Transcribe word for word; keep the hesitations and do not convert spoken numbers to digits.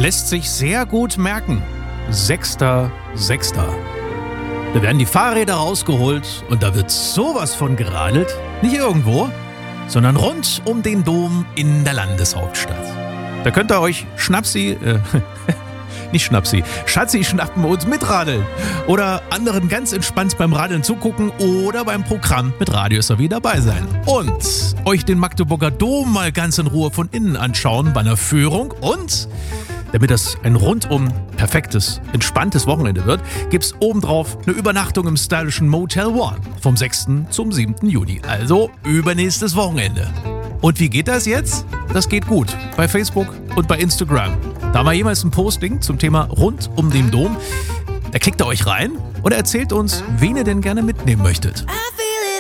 lässt sich sehr gut merken. sechster sechster Da werden die Fahrräder rausgeholt und da wird sowas von geradelt. Nicht irgendwo, sondern rund um den Dom in der Landeshauptstadt. Da könnt ihr euch Schnapsi, äh, nicht Schnapsi, Schatzi schnappen und mitradeln. Oder anderen ganz entspannt beim Radeln zugucken oder beim Programm mit Radio S R W dabei sein. Und euch den Magdeburger Dom mal ganz in Ruhe von innen anschauen bei einer Führung. Und damit das ein rundum perfektes, entspanntes Wochenende wird, gibt's obendrauf eine Übernachtung im stylischen Motel One vom sechsten zum siebten Juni. Also übernächstes Wochenende. Und wie geht das jetzt? Das geht gut. Bei Facebook und bei Instagram. Da haben wir jemals ein Posting zum Thema rund um den Dom. Da klickt ihr euch rein und erzählt uns, wen ihr denn gerne mitnehmen möchtet.